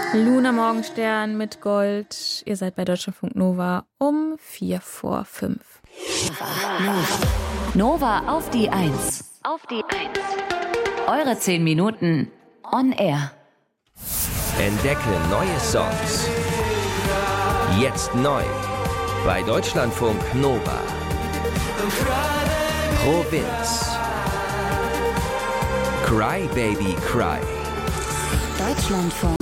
Luna Morgenstern mit Gold. Ihr seid bei Deutschlandfunk Nova um 4:45. Nova auf die 1. Eure 10 Minuten on air. Entdecke neue Songs. Jetzt neu bei Deutschlandfunk Nova. Provinz. Cry Baby Cry. Deutschlandfunk